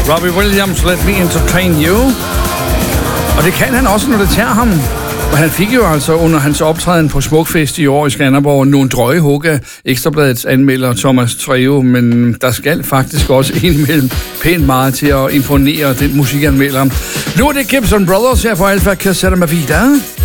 Robbie Williams, Let Me Entertain You. Og det kan han også, når det tager ham. Og han fik jo altså under hans optræden på Smukfest i år i Skanderborg nogle drøje hug af Ekstrabladets anmelder Thomas Treve, men der skal faktisk også indimellem pænt meget til at imponere den musikanmelder. Nu er det Gibson Brothers her for Alfa Cassetta Mavida.